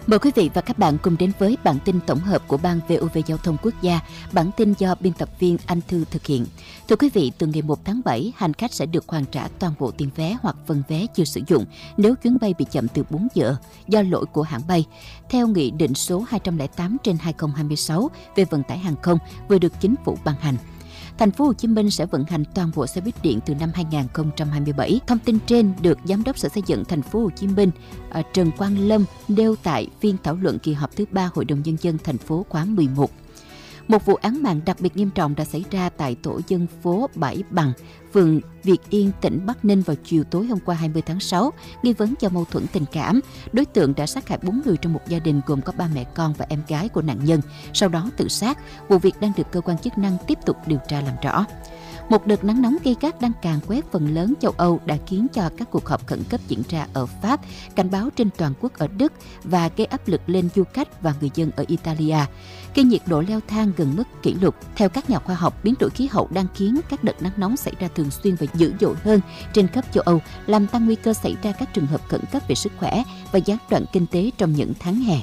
Mời quý vị và các bạn cùng đến với bản tin tổng hợp của Ban VOV Giao thông Quốc gia. Bản tin do biên tập viên Anh Thư thực hiện. Thưa quý vị, từ ngày 1 tháng 7, hành khách sẽ được hoàn trả toàn bộ tiền vé hoặc phần vé chưa sử dụng nếu chuyến bay bị chậm từ 4 giờ do lỗi của hãng bay. Theo Nghị định số 208/2026 về vận tải hàng không vừa được Chính phủ ban hành. Thành phố Hồ Chí Minh sẽ vận hành toàn bộ xe buýt điện từ năm 2027. Thông tin trên được Giám đốc Sở Xây dựng Thành phố Hồ Chí Minh Trần Quang Lâm nêu tại phiên thảo luận kỳ họp thứ 3 Hội đồng Nhân dân thành phố khóa 11. Một vụ án mạng đặc biệt nghiêm trọng đã xảy ra tại tổ dân phố Bãi Bằng, phường Việt Yên, tỉnh Bắc Ninh vào chiều tối hôm qua 20 tháng 6. Nghi vấn do mâu thuẫn tình cảm, đối tượng đã sát hại 4 người trong một gia đình gồm có 3 mẹ con và em gái của nạn nhân, sau đó tự sát. Vụ việc đang được cơ quan chức năng tiếp tục điều tra làm rõ. Một đợt nắng nóng gay gắt đang càn quét phần lớn châu Âu đã khiến cho các cuộc họp khẩn cấp diễn ra ở Pháp, cảnh báo trên toàn quốc ở Đức và gây áp lực lên du khách và người dân ở Italia. Khi nhiệt độ leo thang gần mức kỷ lục, theo các nhà khoa học, biến đổi khí hậu đang khiến các đợt nắng nóng xảy ra thường xuyên và dữ dội hơn trên khắp châu Âu, làm tăng nguy cơ xảy ra các trường hợp khẩn cấp về sức khỏe và gián đoạn kinh tế trong những tháng hè.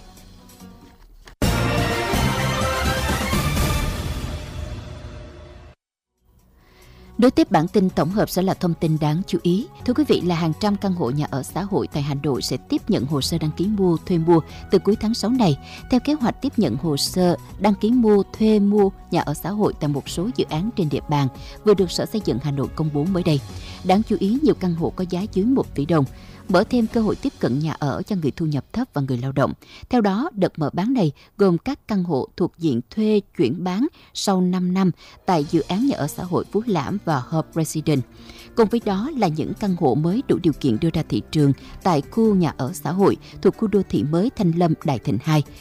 Đối tiếp bản tin tổng hợp sẽ là thông tin đáng chú ý. Thưa quý vị, là hàng trăm căn hộ nhà ở xã hội tại Hà Nội sẽ tiếp nhận hồ sơ đăng ký mua, thuê mua từ cuối tháng 6 này. Theo kế hoạch tiếp nhận hồ sơ đăng ký mua, thuê mua nhà ở xã hội tại một số dự án trên địa bàn vừa được Sở Xây dựng Hà Nội công bố mới đây. Đáng chú ý, nhiều căn hộ có giá dưới 1 tỷ đồng, mở thêm cơ hội tiếp cận nhà ở cho người thu nhập thấp và người lao động. Theo đó, đợt mở bán này gồm các căn hộ thuộc diện thuê chuyển bán sau 5 năm tại dự án nhà ở xã hội Phú Lãm và Hope Residence. Cùng với đó là những căn hộ mới đủ điều kiện đưa ra thị trường tại khu nhà ở xã hội thuộc khu đô thị mới Thanh Lâm, Đại Thịnh 2.